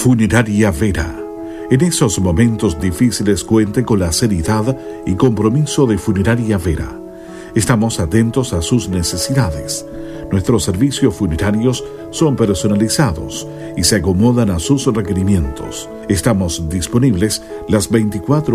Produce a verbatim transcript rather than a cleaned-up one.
Funeraria Vera. En esos momentos difíciles cuente con la seriedad y compromiso de Funeraria Vera. Estamos atentos a sus necesidades. Nuestros servicios funerarios son personalizados y se acomodan a sus requerimientos. Estamos disponibles las veinticuatro